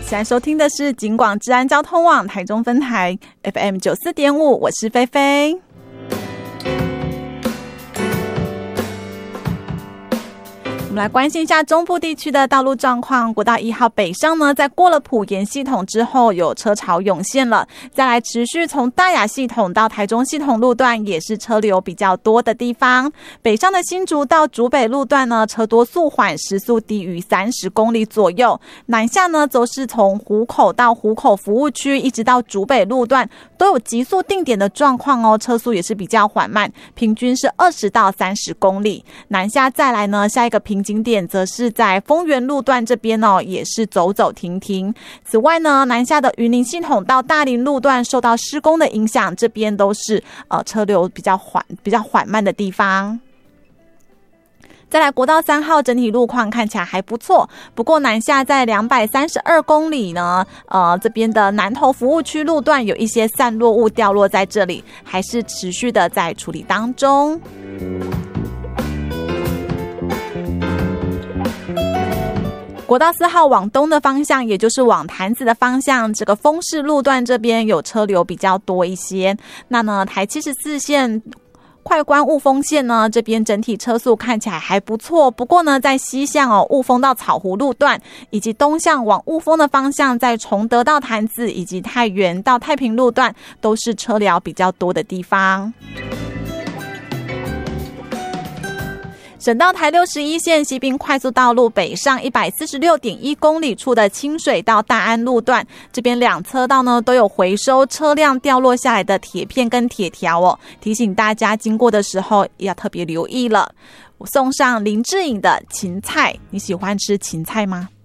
现在收听的是警广治安交通网台中分台 FM 94.5，我是菲菲。我们来关心一下中部地区的道路状况。国道1号北上呢，在过了埔盐系统之后，有车潮涌现了。再来持续从大雅系统到台中系统路段，也是车流比较多的地方。北上的新竹到竹北路段呢，车多速缓，时速低于30公里左右。南下呢，则是从湖口到湖口服务区，一直到竹北路段，都有急速定点的状况哦，车速也是比较缓慢，平均是20到30公里。南下再来呢，下一个瓶颈点则是在丰原路段这边哦，也是走走停停。此外呢，南下的云林系统到大林路段受到施工的影响，这边都是车流比较缓慢的地方。再来国道3号整体路况看起来还不错，不过南下在232公里呢，这边的南投服务区路段有一些散落物掉落在这里，还是持续的在处理当中。国道4号往东的方向，也就是往潭子的方向，这个丰市路段这边有车流比较多一些。那呢，台74线快关雾峰线呢，这边整体车速看起来还不错，不过呢，在西向雾峰到草湖路段，以及东向往雾峰的方向，在崇德到潭子以及太原到太平路段，都是车流比较多的地方。省道台61线西滨快速道路北上 146.1 公里处的清水到大安路段，这边两侧道呢都有回收车辆掉落下来的铁片跟铁条哦，提醒大家经过的时候要特别留意了。我送上林志颖的芹菜，你喜欢吃芹菜吗？